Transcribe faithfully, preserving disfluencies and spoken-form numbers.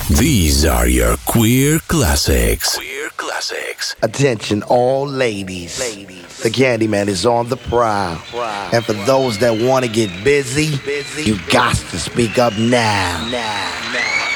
These are your queer classics. Queer classics. Attention, all ladies. ladies. The Candyman is on the prowl. And for those that want to get busy, you got to speak up now. now. now.